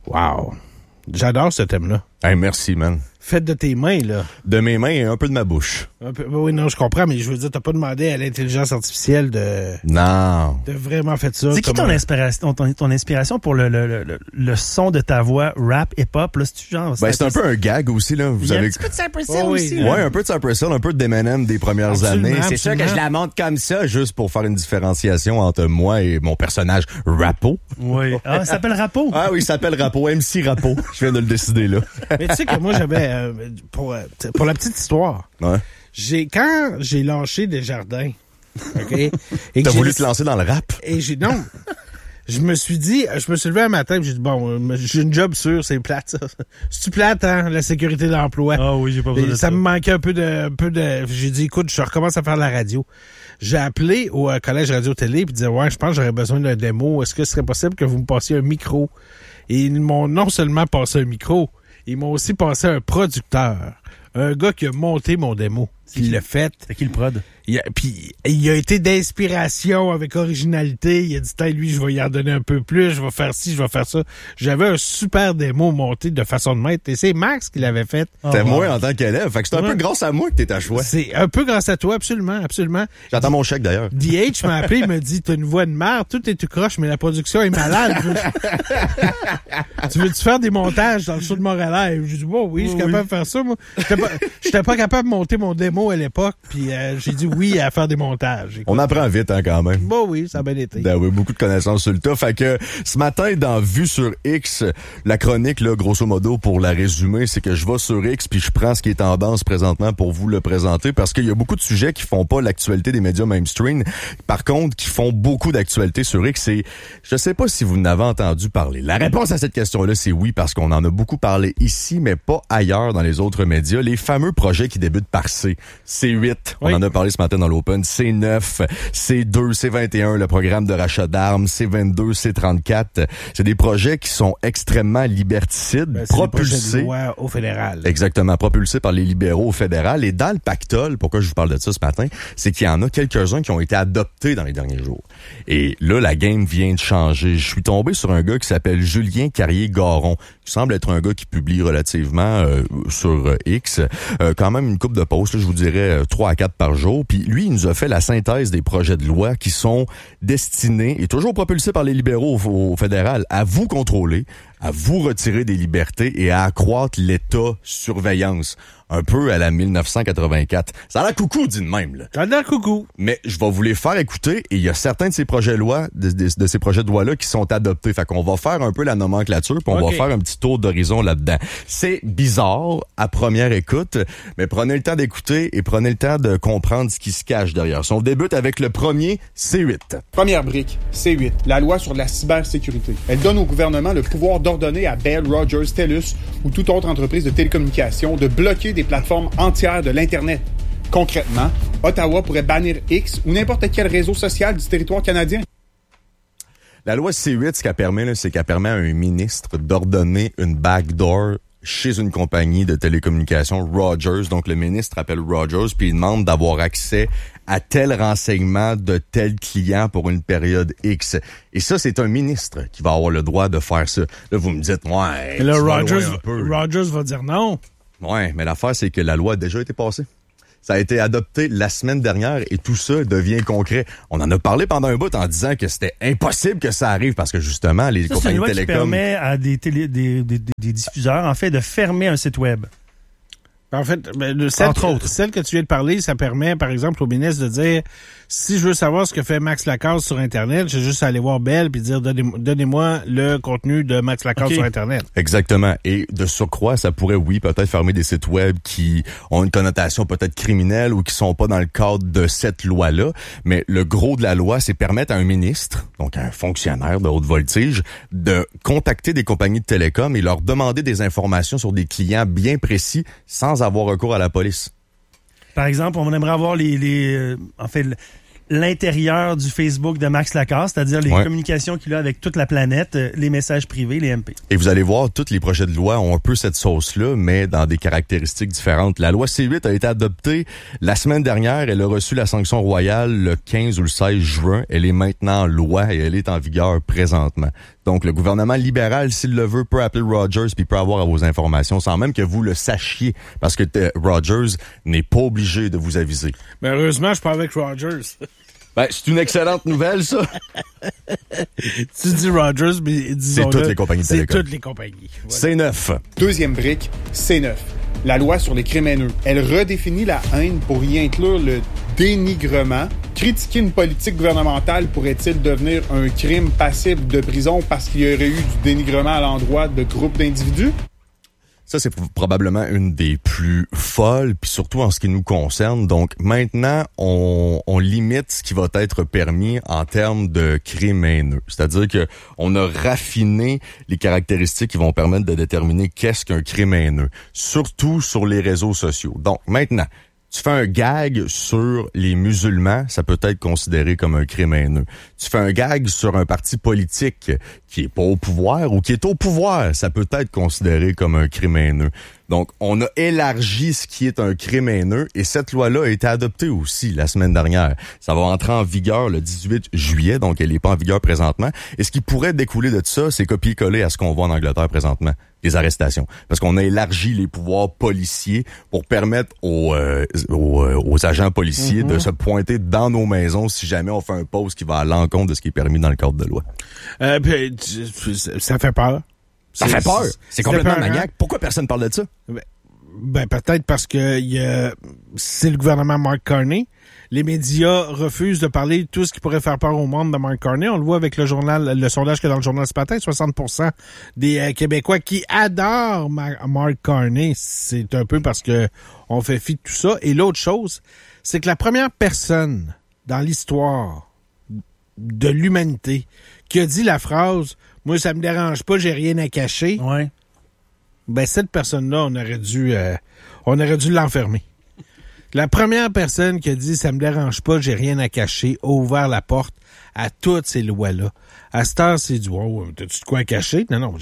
Wow. J'adore ce thème-là. Hey, merci, man. Fait de tes mains, là. De mes mains et un peu de ma bouche. Oui, non, je comprends, mais je veux dire, t'as pas demandé à l'intelligence artificielle de vraiment faire ça. C'est qui ton inspiration pour le son de ta voix rap hip-hop? Là, c'est un peu un gag aussi, là. Il y a un petit peu de Cypress Hill aussi. Ouais, un peu de Cypress Hill, un peu de Eminem des premières années. C'est sûr que je la monte comme ça, juste pour faire une différenciation entre moi et mon personnage Rapo. Oui. Ah, il s'appelle Rapo? Ah oui, il s'appelle Rapo. MC Rapo. Je viens de le décider, là. Mais tu sais que moi, j'avais... pour la petite histoire, ouais. Quand j'ai lâché Desjardins, OK? Et t'as voulu te lancer dans le rap? Et je me suis levé un matin et j'ai dit, bon, j'ai une job sûre, c'est plate, ça. C'est-tu plate, hein, la sécurité de l'emploi? Ah oui, j'ai pas besoin de ça. Ça me manquait un peu de... J'ai dit, écoute, je recommence à faire de la radio. J'ai appelé au collège radio-télé puis disais, ouais, je pense que j'aurais besoin d'un démo. Est-ce que ce serait possible que vous me passiez un micro? Et ils m'ont non seulement passé un micro, ils m'ont aussi passé un producteur. Un gars qui a monté mon démo. Qui l'a fait. C'est qui le prod? Puis il a été d'inspiration avec originalité. Il a dit, lui, je vais y en donner un peu plus, je vais faire ci, je vais faire ça. J'avais un super démo monté de façon de mettre. Et c'est Max qui l'avait fait. C'était moi en tant qu'élève. Fait que c'est un peu grâce à moi que t'es à choix. C'est un peu grâce à toi, absolument, absolument. J'attends mon chèque d'ailleurs. DH m'a appelé, il m'a dit, t'as une voix de merde, tout est tout croche, mais la production est malade. Tu veux-tu faire des montages dans le show de Montréal? J'ai dit, oui, je suis capable de faire ça, moi. J'étais pas capable de monter mon démo à l'époque, puis j'ai dit oui à faire des montages. Écoute. On apprend vite, hein, quand même. Oui, ça a bien été. Oui, beaucoup de connaissances sur le tas. Fait que ce matin, dans Vue sur X, la chronique, là, grosso modo, pour la résumer, c'est que je vais sur X puis je prends ce qui est tendance présentement pour vous le présenter parce qu'il y a beaucoup de sujets qui font pas l'actualité des médias mainstream. Par contre, qui font beaucoup d'actualité sur X. Et je sais pas si vous n'avez entendu parler. La réponse à cette question-là, c'est oui, parce qu'on en a beaucoup parlé ici, mais pas ailleurs dans les autres médias. Les fameux projets qui débutent par C. C8, on en a parlé ce matin dans l'Open. C9, C2, C21, le programme de rachat d'armes, C22, C34. C'est des projets qui sont extrêmement liberticides, propulsés. Des lois au fédéral. Exactement, propulsés par les libéraux au fédéral. Et dans le pactole, pourquoi je vous parle de ça ce matin, c'est qu'il y en a quelques-uns qui ont été adoptés dans les derniers jours. Et là, la game vient de changer. Je suis tombé sur un gars qui s'appelle Julien Carrier-Garon, qui semble être un gars qui publie relativement sur X, quand même une couple de posts, là, je vous dirais 3 à 4 par jour. Puis lui, il nous a fait la synthèse des projets de loi qui sont destinés, et toujours propulsés par les libéraux au fédéral, à vous contrôler, à vous retirer des libertés et à accroître l'État-surveillance. Un peu à la 1984. Ça a l'air coucou, dit de même, là. Ça a l'air coucou. Mais je vais vous les faire écouter et il y a certains de ces projets de loi, de ces projets de loi-là qui sont adoptés. Fait qu'on va faire un peu la nomenclature puis on va faire un petit tour d'horizon là-dedans. C'est bizarre à première écoute, mais prenez le temps d'écouter et prenez le temps de comprendre ce qui se cache derrière. Si on débute avec le premier, C8. Première brique, C8, la loi sur la cybersécurité. Elle donne au gouvernement le pouvoir d'ordonner à Bell, Rogers, TELUS ou toute autre entreprise de télécommunications de bloquer des plateformes entières de l'Internet. Concrètement, Ottawa pourrait bannir X ou n'importe quel réseau social du territoire canadien. La loi C8, ce qu'elle permet, là, c'est qu'elle permet à un ministre d'ordonner une backdoor chez une compagnie de télécommunications, Rogers. Donc, le ministre appelle Rogers puis il demande d'avoir accès à tel renseignement de tel client pour une période X. Et ça, c'est un ministre qui va avoir le droit de faire ça. Là, vous me dites, ouais, là, Rogers va dire non. Ouais, mais l'affaire, c'est que la loi a déjà été passée. Ça a été adopté la semaine dernière et tout ça devient concret. On en a parlé pendant un bout en disant que c'était impossible que ça arrive parce que justement, les compagnies télécom... C'est une loi qui permet à des diffuseurs, en fait, de fermer un site web. En fait, entre autres. Celle que tu viens de parler, ça permet, par exemple, au ministre de dire, si je veux savoir ce que fait Max Lacasse sur Internet, j'ai juste à aller voir Bell puis dire, donnez-moi le contenu de Max Lacasse sur Internet. Exactement. Et de surcroît, ça pourrait, oui, peut-être fermer des sites web qui ont une connotation peut-être criminelle ou qui sont pas dans le cadre de cette loi-là. Mais le gros de la loi, c'est permettre à un ministre, donc un fonctionnaire de haute voltige, de contacter des compagnies de télécom et leur demander des informations sur des clients bien précis sans avoir recours à la police. Par exemple, on aimerait avoir l'intérieur du Facebook de Max Lacasse, c'est-à-dire les communications qu'il a avec toute la planète, les messages privés, les MP. Et vous allez voir, toutes les projets de loi ont un peu cette sauce-là, mais dans des caractéristiques différentes. La loi C8 a été adoptée la semaine dernière. Elle a reçu la sanction royale le 15 ou le 16 juin. Elle est maintenant loi et elle est en vigueur présentement. Donc, le gouvernement libéral, s'il le veut, peut appeler Rogers puis peut avoir vos informations sans même que vous le sachiez, parce que Rogers n'est pas obligé de vous aviser. Mais heureusement, je parle avec Rogers. Ben, c'est une excellente nouvelle, ça. Tu dis Rogers, mais disons-le, c'est toutes les compagnies de télécom. C'est toutes les compagnies. Voilà. C9. Deuxième brique, C9. La loi sur les crimes haineux. Elle redéfinit la haine pour y inclure le dénigrement. Critiquer une politique gouvernementale pourrait-il devenir un crime passible de prison parce qu'il y aurait eu du dénigrement à l'endroit de groupes d'individus? Ça, c'est probablement une des plus folles, puis surtout en ce qui nous concerne. Donc, maintenant, on limite ce qui va être permis en termes de crimes haineux. C'est-à-dire que on a raffiné les caractéristiques qui vont permettre de déterminer qu'est-ce qu'un crime haineux, surtout sur les réseaux sociaux. Donc, maintenant, tu fais un gag sur les musulmans, ça peut être considéré comme un crime haineux. Tu fais un gag sur un parti politique qui est pas au pouvoir ou qui est au pouvoir, ça peut être considéré comme un crime haineux. Donc, on a élargi ce qui est un crime haineux et cette loi-là a été adoptée aussi la semaine dernière. Ça va entrer en vigueur le 18 juillet, donc elle n'est pas en vigueur présentement. Et ce qui pourrait découler de ça, c'est copier-coller à ce qu'on voit en Angleterre présentement, les arrestations. Parce qu'on a élargi les pouvoirs policiers pour permettre aux agents policiers de se pointer dans nos maisons si jamais on fait un post qui va à l'encontre de ce qui est permis dans le cadre de loi. Ça fait peur. Ça fait peur. C'est complètement maniaque. Pourquoi personne parle de ça? Ben peut-être parce que c'est le gouvernement Mark Carney. Les médias refusent de parler de tout ce qui pourrait faire peur au monde de Mark Carney. On le voit avec le sondage que dans le journal ce matin, 60% des Québécois qui adorent Mark Carney. C'est un peu parce que on fait fi de tout ça. Et l'autre chose, c'est que la première personne dans l'histoire de l'humanité qui a dit la phrase « Moi, ça me dérange pas, j'ai rien à cacher », ben cette personne-là, on aurait dû l'enfermer. La première personne qui a dit « Ça me dérange pas, j'ai rien à cacher » a ouvert la porte à toutes ces lois-là. À cette heure, c'est du « Wow, t'as-tu de quoi cacher? » Non,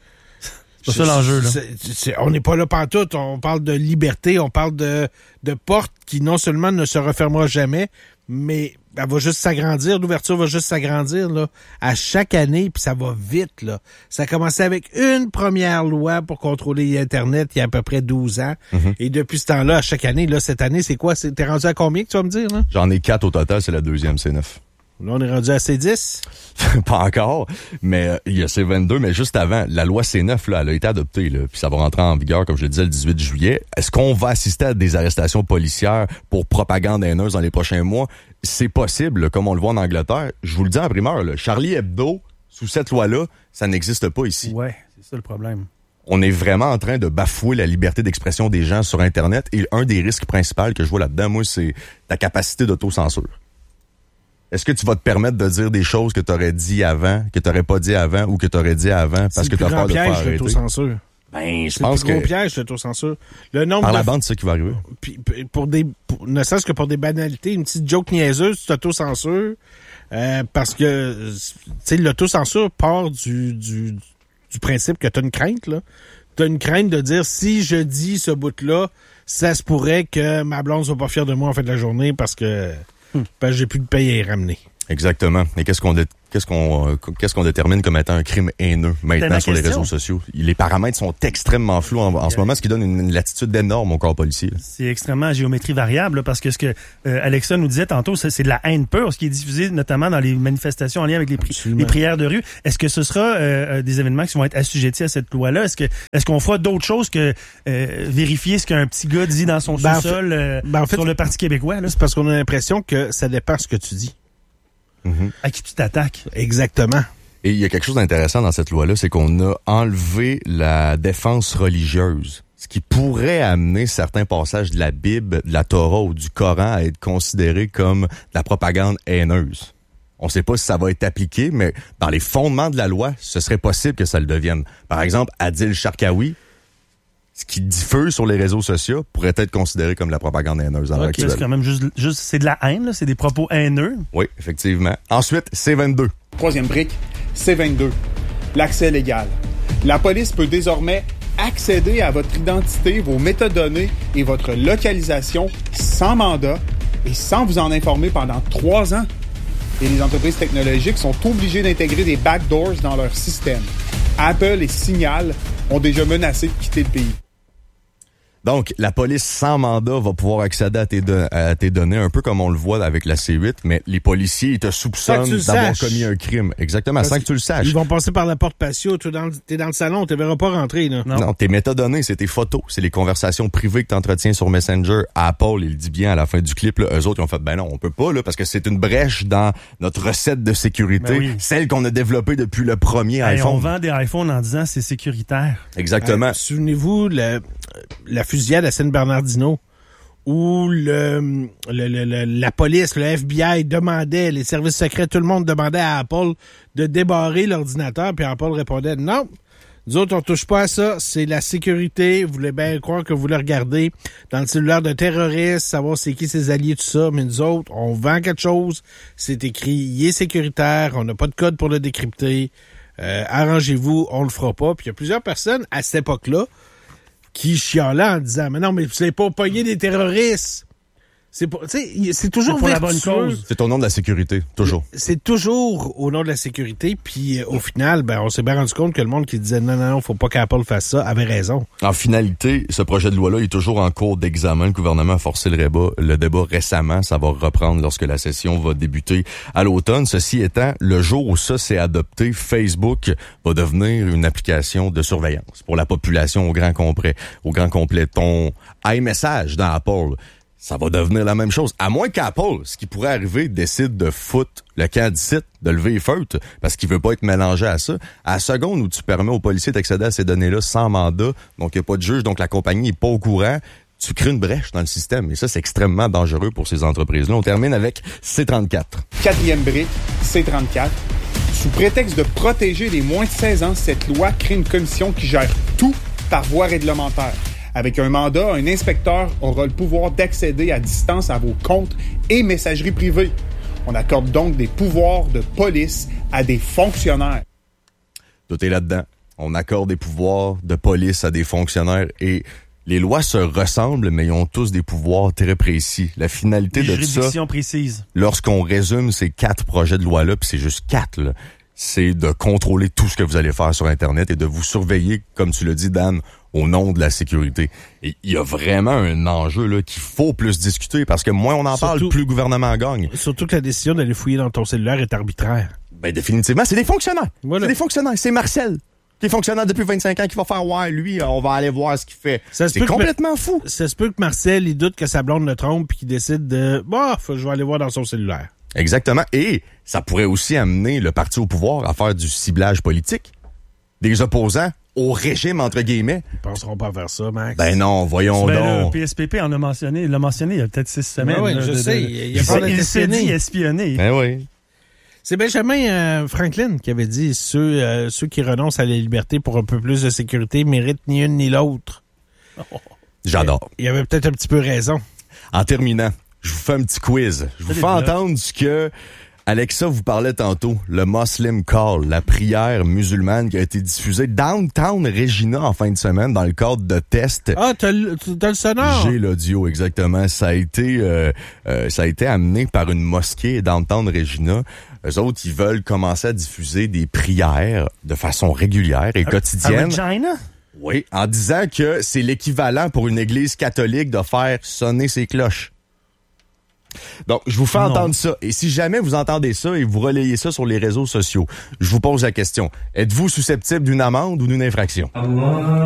c'est ça l'enjeu, là. On n'est pas là pantoute, on parle de liberté, on parle de porte qui non seulement ne se refermera jamais, mais elle va juste s'agrandir, l'ouverture va juste s'agrandir là à chaque année, puis ça va vite là. Ça a commencé avec une première loi pour contrôler Internet il y a à peu près 12 ans. Et depuis ce temps-là, à chaque année, là, cette année, c'est quoi? T'es rendu à combien que tu vas me dire, là? J'en ai 4 au total, c'est la deuxième C9. Là, on est rendu à C10? Pas encore, mais il y a C22, mais juste avant, la loi C9, là, elle a été adoptée, là, puis ça va rentrer en vigueur, comme je le disais, le 18 juillet. Est-ce qu'on va assister à des arrestations policières pour propagande haineuse dans les prochains mois? C'est possible, là, comme on le voit en Angleterre. Je vous le dis en primeur, là, Charlie Hebdo, sous cette loi-là, ça n'existe pas ici. Ouais, c'est ça le problème. On est vraiment en train de bafouer la liberté d'expression des gens sur Internet, et un des risques principaux que je vois là-dedans, moi, c'est ta capacité d'autocensure. Est-ce que tu vas te permettre de dire des choses que tu aurais dit avant, que tu n'aurais pas dit avant ou que tu aurais dit avant parce que tu as peur de te faire arrêter? L'autocensure. Ben, je pense que... C'est le gros piège, l'autocensure. Le nombre par la bande, c'est ça qui va arriver. Puis, ne serait-ce que pour des banalités, une petite joke niaiseuse, tu t'autocensures, parce que, tu sais, l'autocensure part du principe que tu as une crainte, là. Tu as une crainte de dire, si je dis ce bout-là, ça se pourrait que ma blonde soit pas fière de moi en fin de la journée parce que j'ai plus de paye à y ramener. Exactement. Et qu'est-ce qu'on détermine comme étant un crime haineux maintenant sur les réseaux sociaux? Les paramètres sont extrêmement flous en ce moment, ce qui donne une latitude énorme au corps policier. C'est extrêmement à géométrie variable, là, parce que ce que Alexa nous disait tantôt, c'est de la haine pure, ce qui est diffusé notamment dans les manifestations en lien avec les prières de rue. Est-ce que ce sera des événements qui vont être assujettis à cette loi-là? Est-ce qu'on fera d'autres choses que vérifier ce qu'un petit gars dit dans son sous-sol sur le Parti québécois? Là? C'est parce qu'on a l'impression que ça dépend de ce que tu dis. À qui tu t'attaques. Exactement. Et il y a quelque chose d'intéressant dans cette loi-là, c'est qu'on a enlevé la défense religieuse, ce qui pourrait amener certains passages de la Bible, de la Torah ou du Coran à être considérés comme de la propagande haineuse. On ne sait pas si ça va être appliqué, mais dans les fondements de la loi, ce serait possible que ça le devienne. Par exemple, Adil Sharkawi, ce qui diffuse sur les réseaux sociaux pourrait être considéré comme de la propagande haineuse à l'heure actuelle. C'est quand même juste c'est de la haine, là, c'est des propos haineux. Oui, effectivement. Ensuite, C22. Troisième brique, C22. L'accès légal. La police peut désormais accéder à votre identité, vos métadonnées et votre localisation sans mandat et sans vous en informer pendant 3 ans. Et les entreprises technologiques sont obligées d'intégrer des backdoors dans leur système. Apple et Signal ont déjà menacé de quitter le pays. Donc, la police sans mandat va pouvoir accéder à tes données, un peu comme on le voit avec la C8, mais les policiers, ils te soupçonnent d'avoir commis un crime. Exactement, sans que tu le saches. Ils vont passer par la porte patio, t'es dans le salon, tu ne verras pas rentrer. Là. Non, tes métadonnées, c'est tes photos, c'est les conversations privées que tu entretiens sur Messenger. Apple, il dit bien à la fin du clip, là, eux autres, ils ont fait, ben non, on peut pas, là, parce que c'est une brèche dans notre recette de sécurité, celle qu'on a développée depuis le premier iPhone. On vend des iPhones en disant c'est sécuritaire. Exactement. Souvenez-vous, la fusillade à San Bernardino, où la police, le FBI demandait, les services secrets, tout le monde demandait à Apple de débarrer l'ordinateur, puis Apple répondait « Non, nous autres, on touche pas à ça, c'est la sécurité, vous voulez bien croire que vous le regardez dans le cellulaire d'un terroriste, savoir c'est qui ses alliés, tout ça, mais nous autres, on vend quelque chose, c'est écrit, il est sécuritaire, on n'a pas de code pour le décrypter, arrangez-vous, on le fera pas. » Puis il y a plusieurs personnes à cette époque-là qui chialaient en disant « Mais non, mais vous n'avez pas pogné des terroristes. » C'est toujours pour la bonne cause. C'est au nom de la sécurité, toujours. C'est toujours au nom de la sécurité. Puis au final, on s'est bien rendu compte que le monde qui disait non, faut pas qu'Apple fasse ça, avait raison. En finalité, ce projet de loi-là est toujours en cours d'examen. Le gouvernement a forcé le débat récemment. Ça va reprendre lorsque la session va débuter à l'automne. Ceci étant, le jour où ça s'est adopté, Facebook va devenir une application de surveillance pour la population au grand complet. Ton iMessage dans Apple, ça va devenir la même chose. À moins qu'Apple, ce qui pourrait arriver, décide de foutre le camp du site, de lever les feutres, parce qu'il veut pas être mélangé à ça. À la seconde où tu permets aux policiers d'accéder à ces données-là sans mandat, donc il n'y a pas de juge, donc la compagnie n'est pas au courant, tu crées une brèche dans le système. Et ça, c'est extrêmement dangereux pour ces entreprises-là. On termine avec C34. Quatrième brique, C34. Sous prétexte de protéger les moins de 16 ans, cette loi crée une commission qui gère tout par voie réglementaire. Avec un mandat, un inspecteur aura le pouvoir d'accéder à distance à vos comptes et messageries privées. On accorde donc des pouvoirs de police à des fonctionnaires. Tout est là-dedans. On accorde des pouvoirs de police à des fonctionnaires et les lois se ressemblent, mais ils ont tous des pouvoirs très précis. La finalité de ça, juridiction précise. Lorsqu'on résume ces 4 projets de loi-là, puis c'est juste 4, là, c'est de contrôler tout ce que vous allez faire sur Internet et de vous surveiller, comme tu l'as dit, Dan, au nom de la sécurité. Et il y a vraiment un enjeu là qu'il faut plus discuter parce que moins on en parle, plus le gouvernement gagne. Surtout que la décision d'aller fouiller dans ton cellulaire est arbitraire. Ben définitivement, c'est des fonctionnaires. Voilà. C'est des fonctionnaires. C'est Marcel, qui est fonctionnaire depuis 25 ans, qui va faire « Ouais, lui, on va aller voir ce qu'il fait. » C'est complètement fou. Ça se peut que Marcel, il doute que sa blonde le trompe puis qu'il décide de « je vais aller voir dans son cellulaire. » Exactement. Et ça pourrait aussi amener le parti au pouvoir à faire du ciblage politique des opposants au régime, entre guillemets. Ils penseront pas à faire ça, Max. Ben non, voyons donc. Le PSPP il l'a mentionné il y a peut-être 6 semaines. Oui, je sais. Il s'est dit espionner. Ben oui. C'est Benjamin Franklin qui avait dit ceux qui renoncent à la liberté pour un peu plus de sécurité méritent ni une ni l'autre. J'adore. Il avait peut-être un petit peu raison. En terminant, je vous fais un petit quiz. Je vous fais entendre ce que Alexa vous parlait tantôt, le Muslim Call, la prière musulmane qui a été diffusée downtown Regina en fin de semaine dans le cadre de tests. Ah, t'as le sonore? J'ai l'audio, exactement. Ça a été amené par une mosquée downtown Regina. Eux autres, ils veulent commencer à diffuser des prières de façon régulière et quotidienne. À Regina? Oui, en disant que c'est l'équivalent pour une église catholique de faire sonner ses cloches. Donc, je vous fais entendre ça. Et si jamais vous entendez ça et vous relayez ça sur les réseaux sociaux, je vous pose la question. Êtes-vous susceptible d'une amende ou d'une infraction?